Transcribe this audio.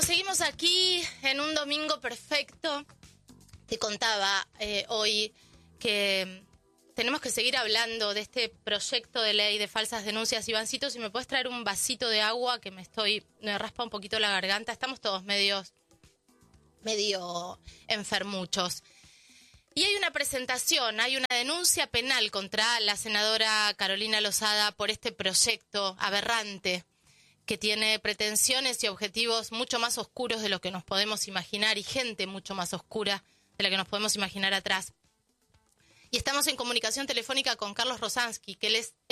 Bueno, seguimos aquí en un domingo perfecto. Te contaba hoy que tenemos que seguir hablando de este proyecto de ley de falsas denuncias. Ivancito, si me puedes traer un vasito de agua, que me raspa un poquito la garganta. Estamos todos medio enfermuchos. Y hay una presentación, hay una denuncia penal contra la senadora Carolina Lozada por este proyecto aberrante que tiene pretensiones y objetivos mucho más oscuros de lo que nos podemos imaginar y gente mucho más oscura de la que nos podemos imaginar atrás. Y estamos en comunicación telefónica con Carlos Rosansky, que él es